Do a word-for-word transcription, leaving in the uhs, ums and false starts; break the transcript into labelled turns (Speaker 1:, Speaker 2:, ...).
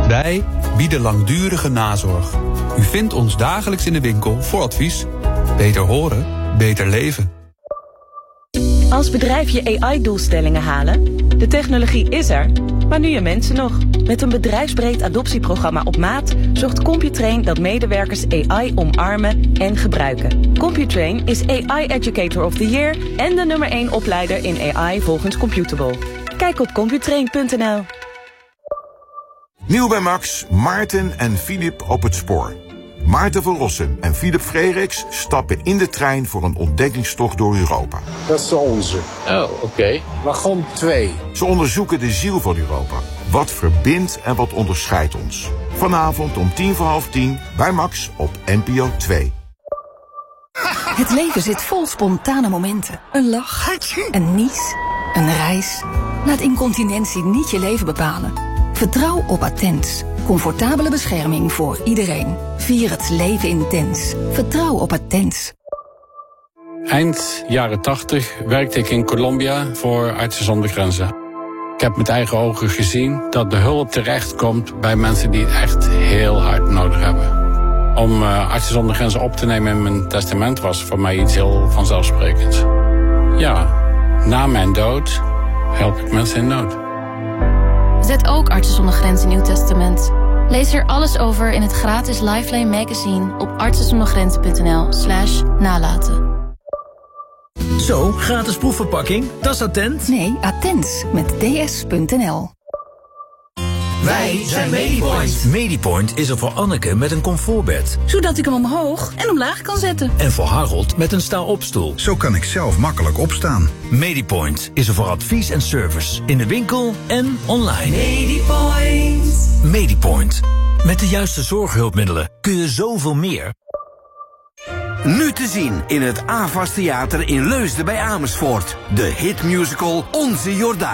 Speaker 1: Wij bieden langdurige nazorg. U vindt ons dagelijks in de winkel voor advies. Beter horen, beter leven.
Speaker 2: Als bedrijf je A I-doelstellingen halen? De technologie is er, maar nu je mensen nog. Met een bedrijfsbreed adoptieprogramma op maat zorgt Computrain dat medewerkers A I omarmen en gebruiken. Computrain is A I Educator of the Year en de nummer één opleider in A I volgens Computable. Kijk op computrain punt n l.
Speaker 3: Nieuw bij Max, Maarten en Filip op het spoor. Maarten van Rossum en Filip Frederiks stappen in de trein voor een ontdekkingstocht door Europa.
Speaker 4: Dat is de onze.
Speaker 5: Oh, oké. Okay.
Speaker 4: Wagon twee.
Speaker 3: Ze onderzoeken de ziel van Europa. Wat verbindt en wat onderscheidt ons. Vanavond om tien voor half tien bij Max op N P O twee.
Speaker 6: Het leven zit vol spontane momenten. Een lach, een nies, een reis. Laat incontinentie niet je leven bepalen. Vertrouw op Attens. Comfortabele bescherming voor iedereen. Vier het leven intens. Vertrouw op Attens.
Speaker 5: Eind jaren tachtig werkte ik in Colombia voor Artsen zonder Grenzen. Ik heb met eigen ogen gezien dat de hulp terechtkomt bij mensen die het echt heel hard nodig hebben. Om uh, Artsen zonder Grenzen op te nemen in mijn testament was voor mij iets heel vanzelfsprekends. Ja, na mijn dood help ik mensen in nood.
Speaker 7: Zet ook Artsen zonder Grenzen in uw testament. Lees er alles over in het gratis Lifeline magazine op artsenzondergrenzen punt n l slash nalaten.
Speaker 8: Zo, gratis proefverpakking, dat is Attent?
Speaker 6: Nee, Attens met d s punt n l.
Speaker 8: Wij zijn Medipoint. Medipoint is er voor Anneke met een comfortbed.
Speaker 9: Zodat ik hem omhoog en omlaag kan zetten.
Speaker 8: En voor Harold met een sta-opstoel.
Speaker 10: Zo kan ik zelf makkelijk opstaan.
Speaker 8: Medipoint is er voor advies en service. In de winkel en online.
Speaker 9: Medipoint.
Speaker 8: Medipoint. Met de juiste zorghulpmiddelen kun je zoveel meer.
Speaker 11: Nu te zien in het AVAS Theater in Leusden bij Amersfoort. De hitmusical Onze Jordaan.